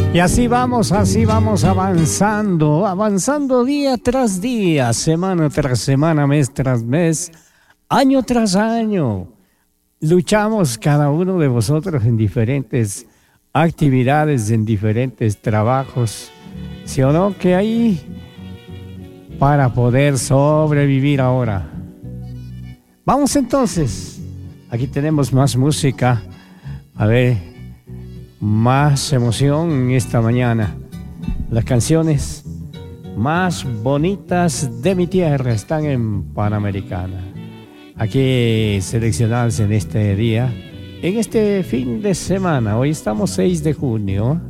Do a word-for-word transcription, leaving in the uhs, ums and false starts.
Y así vamos, así vamos avanzando, avanzando día tras día, semana tras semana, mes tras mes, año tras año. Luchamos cada uno de vosotros en diferentes actividades, en diferentes trabajos, ¿sí o no? Que hay para poder sobrevivir ahora. Vamos entonces, aquí tenemos más música, a ver, más emoción en esta mañana. Las canciones más bonitas de mi tierra están en Panamericana. Aquí seleccionadas en este día, en este fin de semana. Hoy estamos seis de junio.